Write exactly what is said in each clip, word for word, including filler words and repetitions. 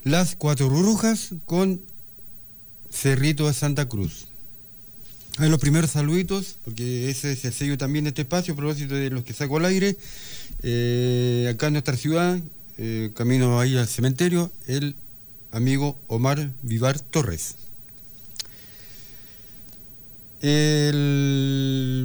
Las Cuatro Brujas con Cerrito de Santa Cruz. Hay los primeros saluditos, porque ese es el sello también de este espacio, a propósito de los que saco al aire. Eh, acá en nuestra ciudad, eh, camino ahí al cementerio, el amigo Omar Vivar Torres. El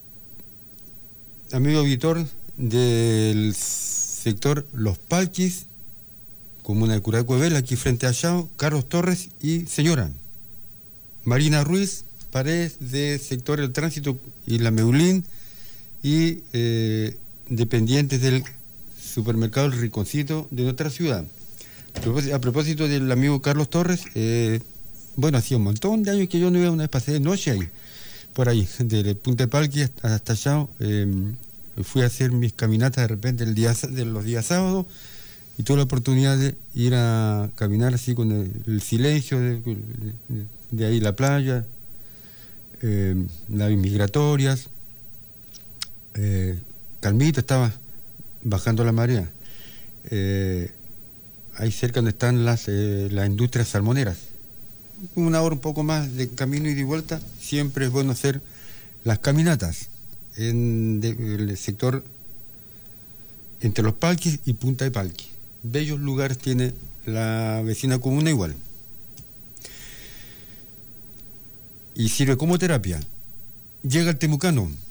amigo Vitor del sector Los Palquis, comuna de Curacuevel, aquí frente a Chao, Carlos Torres y señora Marina Ruiz Paredes, de sector del tránsito y la Meulín, y eh, dependientes del supermercado El Rinconcito de nuestra ciudad. A propósito, a propósito del amigo Carlos Torres, eh, bueno, hacía un montón de años que yo no iba, una vez pasé de noche ahí, por ahí, de Punta de Palqui hasta, hasta allá. Eh, fui a hacer mis caminatas de repente el día, de los días sábados, y tuve la oportunidad de ir a caminar así con el, el silencio de, de, de ahí la playa, eh, las migratorias, eh, calmito, estaba bajando la marea. Eh, ahí cerca donde están las, eh, las industrias salmoneras. Una hora un poco más de camino y de vuelta, siempre es bueno hacer las caminatas en de, el sector entre Los Palquis y Punta de Palqui. Bellos lugares tiene la vecina comuna igual. Y sirve como terapia. Llega el temucano.